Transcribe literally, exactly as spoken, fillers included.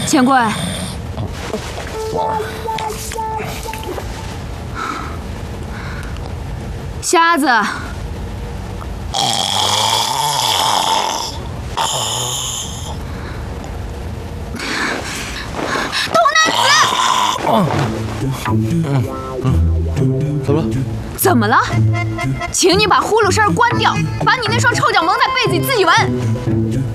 钱柜，瞎子，东南子， 怎么了？ 怎么了？请你把呼噜声关掉，把你那双臭脚蒙在被子里自己闻。